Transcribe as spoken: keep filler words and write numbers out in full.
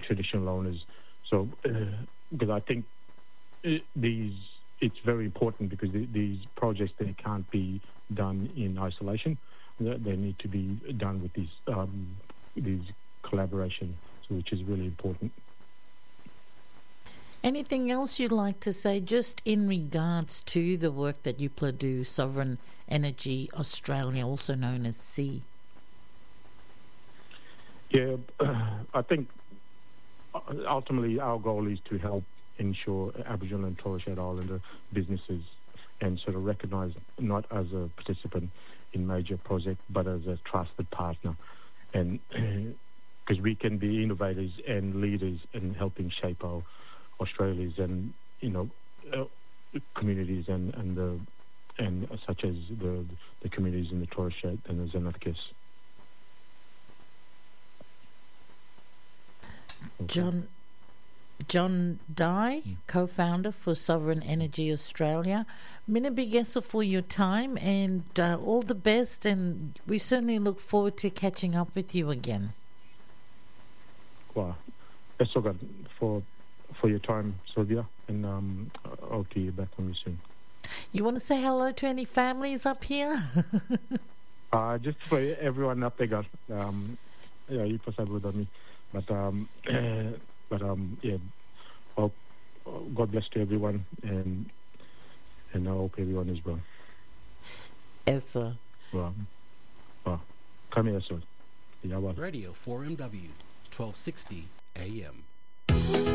traditional owners. So, uh, because I think uh, these, it's very important because the, these projects, they can't be done in isolation. They, they need to be done with these um, these collaboration, so which is really important. Anything else you'd like to say just in regards to the work that Youpla do, Sovereign Energy Australia, also known as SEA? Yeah, uh, I think ultimately our goal is to help ensure Aboriginal and Torres Strait Islander businesses and sort of recognise not as a participant in major projects but as a trusted partner, and because we can be innovators and leaders in helping shape our Australia's and you know uh, communities and and the and such as the the communities in the Torres Strait and the Xenakis. John John Dye, co-founder for Sovereign Energy Australia. Minabigesa for your time and uh, all the best, and we certainly look forward to catching up with you again. Wow, that's so good for for your time, Sylvia, and um, I'll see you back on you soon. You want to say hello to any families up here? uh, just for everyone up there, guys. Um, yeah, you pass with me, but um, but um, yeah. Hope, God bless to everyone, and and I hope everyone is well. Yes, sir. Well, well, come here, sir. Yeah, well. Radio four M W, twelve sixty A M.